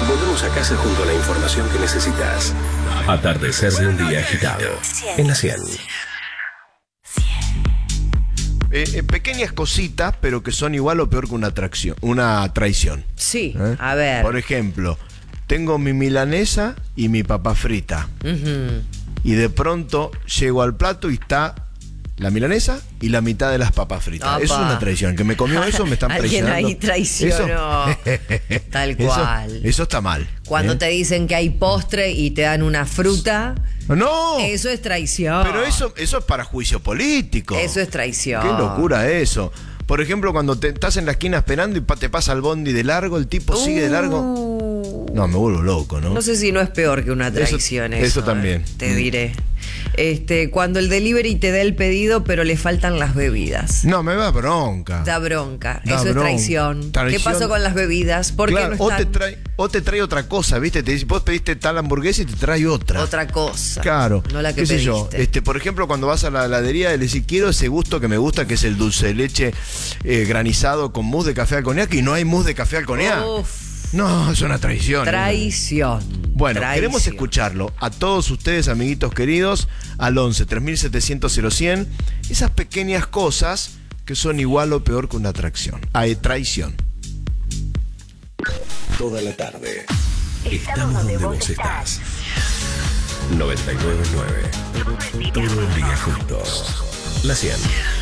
Volvemos a casa junto a la información que necesitas. Atardecer de un día agitado. En la 100. Pequeñas cositas, pero que son igual o peor que una traición. Sí, a ver. Por ejemplo, tengo mi milanesa y mi papa frita. Y de pronto llego al plato y está la milanesa y la mitad de las papas fritas. Opa. Eso es una traición. Que me comió eso, me están traicionando. Alguien ahí traicionó. Tal cual. Eso está mal. Cuando te dicen que hay postre y te dan una fruta, ¡no! eso es traición. Pero eso es para juicio político. Eso es traición. Qué locura eso. Por ejemplo, cuando estás en la esquina esperando y te pasa el bondi de largo, el tipo sigue de largo. No, me vuelvo loco, ¿no? No sé si no es peor que una traición. Eso también. Te diré. Cuando el delivery te da el pedido, pero le faltan las bebidas. No, me da bronca. Da bronca. Da Eso bronca. es traición. ¿Qué pasó con las bebidas? ¿Por Claro, qué no están? o te trae otra cosa, ¿viste? Te dice, vos pediste tal hamburguesa y te trae otra. Otra cosa. Claro. No la que ¿Qué sé pediste. yo? Por ejemplo, cuando vas a la heladería y le decís, quiero ese gusto que me gusta, que es el dulce de leche granizado con mousse de café al cognac, y no hay mousse de café al cognac. Uf. No, es una traición. Traición. Bueno, Traición. queremos escucharlo a todos ustedes, amiguitos queridos, al 11 3700 0100. Esas pequeñas cosas que son igual o peor que una traición. Toda la tarde. Estamos donde vos estás. 99.9. Todo el día juntos. La 100.